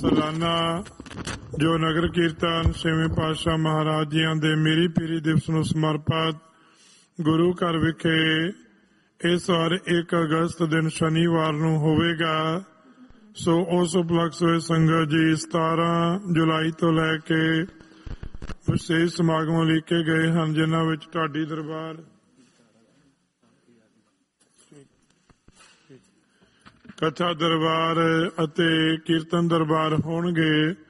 ਸਾਲਾਨਾ ਜੋ ਨਗਰ ਕੀਰਤਨ ਛੇਵੇਂ ਪਾਤਸ਼ਾਹ ਮਹਾਰਾਜ ਜੀਆਂ ਦੇ ਮੀਰੀ ਪੀਰੀ ਦਿਵਸ ਨੂੰ ਸਮਰਪਿਤ ਗੁਰੂ ਘਰ ਵਿਖੇ ਇਸ ਵਾਰ 1 ਅਗਸਤ ਦਿਨ ਸ਼ਨੀਵਾਰ ਨੂੰ ਹੋਵੇਗਾ। ਸੋ ਉਸ ਉਪਲਕਸ਼ ਹੋਏ ਸੰਗਤ ਜੀ 17 ਜੁਲਾਈ ਤੋਂ ਲੈ ਕੇ ਵਿਸ਼ੇਸ਼ ਸਮਾਗਮ ਲਿਖੇ ਗਏ ਹਨ, ਜਿਨ੍ਹਾਂ ਵਿੱਚ ਢਾਡੀ ਦਰਬਾਰ, ਕਥਾ ਦਰਬਾਰ ਅਤੇ ਕੀਰਤਨ ਦਰਬਾਰ ਹੋਣਗੇ।